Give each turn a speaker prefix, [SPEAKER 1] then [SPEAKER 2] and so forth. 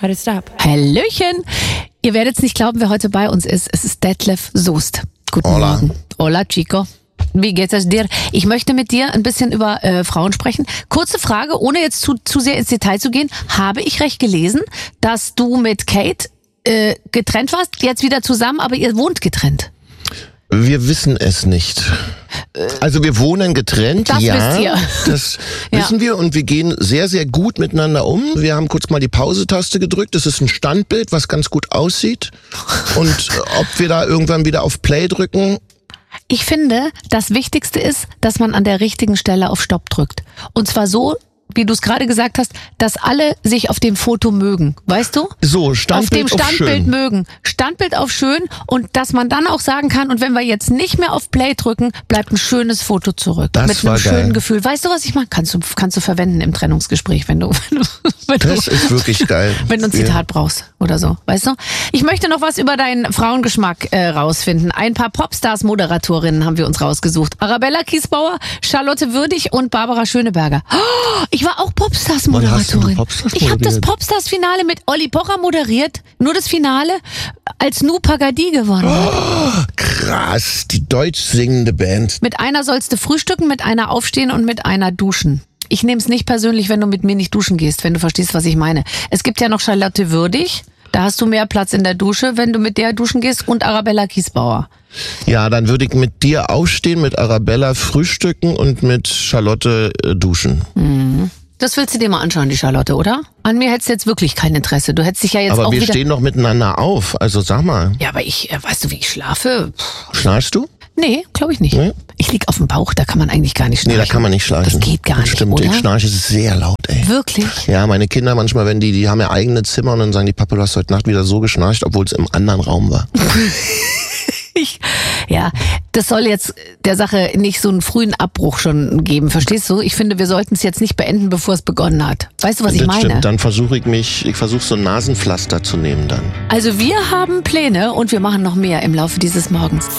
[SPEAKER 1] Why to stop?
[SPEAKER 2] Hallöchen! Ihr werdet es nicht glauben, wer heute bei uns ist. Es ist Detlef Soest. Guten
[SPEAKER 3] Hola.
[SPEAKER 2] Morgen. Hola, Chico. Wie geht es dir? Ich möchte mit dir ein bisschen über Frauen sprechen. Kurze Frage, ohne jetzt zu sehr ins Detail zu gehen. Habe ich recht gelesen, dass du mit Kate getrennt warst, jetzt wieder zusammen, aber ihr wohnt getrennt?
[SPEAKER 3] Wir wissen es nicht. Also wir wohnen getrennt,
[SPEAKER 2] Das
[SPEAKER 3] ja.
[SPEAKER 2] wisst ihr.
[SPEAKER 3] Das
[SPEAKER 2] Ja.
[SPEAKER 3] wissen wir und wir gehen sehr, sehr gut miteinander um. Wir haben kurz mal die Pause-Taste gedrückt. Das ist ein Standbild, was ganz gut aussieht. Und ob wir da irgendwann wieder auf Play drücken,
[SPEAKER 2] Ich finde, das Wichtigste ist, dass man an der richtigen Stelle auf Stopp drückt. Und zwar so, wie du es gerade gesagt hast, dass alle sich auf dem Foto mögen. Weißt du?
[SPEAKER 3] so,
[SPEAKER 2] Auf dem
[SPEAKER 3] Standbild auf
[SPEAKER 2] Standbild
[SPEAKER 3] schön.
[SPEAKER 2] mögen. Standbild auf schön und dass man dann auch sagen kann, und wenn wir jetzt nicht mehr auf Play drücken, bleibt ein schönes Foto zurück.
[SPEAKER 3] Das
[SPEAKER 2] mit
[SPEAKER 3] war
[SPEAKER 2] einem schönen
[SPEAKER 3] geil.
[SPEAKER 2] Gefühl. Weißt du, was ich meine? Kannst du verwenden im Trennungsgespräch, wenn du
[SPEAKER 3] Das ist wirklich geil.
[SPEAKER 2] wenn du ein Zitat brauchst oder so, weißt du? Ich möchte noch was über deinen Frauengeschmack rausfinden. Ein paar Popstars-Moderatorinnen haben wir uns rausgesucht. Arabella Kiesbauer, Charlotte Würdig und Barbara Schöneberger. Oh, ich war auch
[SPEAKER 3] Wann hast du
[SPEAKER 2] Popstars-Moderatorin.
[SPEAKER 3] Popstars
[SPEAKER 2] Ich habe das
[SPEAKER 3] moderiert?
[SPEAKER 2] Popstars-Finale mit Olli Pocher moderiert. Nur das Finale, als Nu Pagadi gewonnen hat.
[SPEAKER 3] Krass, die deutsch singende Band.
[SPEAKER 2] Mit einer sollst du frühstücken, mit einer aufstehen und mit einer duschen. Ich nehme es nicht persönlich, wenn du mit mir nicht duschen gehst, wenn du verstehst, was ich meine. Es gibt ja noch Charlotte Würdig. Da hast du mehr Platz in der Dusche, wenn du mit der duschen gehst, und Arabella Kiesbauer.
[SPEAKER 3] Ja, dann würde ich mit dir aufstehen, mit Arabella frühstücken und mit Charlotte duschen.
[SPEAKER 2] Das willst du dir mal anschauen, die Charlotte, oder? An mir hättest du jetzt wirklich kein Interesse. Du hättest dich ja jetzt
[SPEAKER 3] Aber
[SPEAKER 2] auch
[SPEAKER 3] wir
[SPEAKER 2] wieder...
[SPEAKER 3] stehen doch miteinander auf. Also sag mal,
[SPEAKER 2] Ja, aber weißt du, wie ich schlafe?
[SPEAKER 3] schnarchst du?
[SPEAKER 2] Nee, glaube ich nicht.
[SPEAKER 3] Nee?
[SPEAKER 2] Ich lieg auf dem Bauch, da kann man eigentlich gar nicht
[SPEAKER 3] Nee,
[SPEAKER 2] schnarchen.
[SPEAKER 3] da kann man nicht schnarchen.
[SPEAKER 2] Das geht gar nicht,
[SPEAKER 3] Stimmt,
[SPEAKER 2] oder?
[SPEAKER 3] ich schnarche sehr laut, ey.
[SPEAKER 2] Wirklich?
[SPEAKER 3] Ja, meine Kinder manchmal, wenn die haben ja eigene Zimmer und dann sagen die, Papa, du hast heute Nacht wieder so geschnarcht, obwohl es im anderen Raum war.
[SPEAKER 2] Ja, das soll jetzt der Sache nicht so einen frühen Abbruch schon geben, verstehst du? Ich finde, wir sollten es jetzt nicht beenden, bevor es begonnen hat. Weißt du, was ich
[SPEAKER 3] Das
[SPEAKER 2] meine?
[SPEAKER 3] stimmt, dann versuche ich versuche so ein Nasenpflaster zu nehmen dann.
[SPEAKER 2] Also wir haben Pläne und wir machen noch mehr im Laufe dieses Morgens.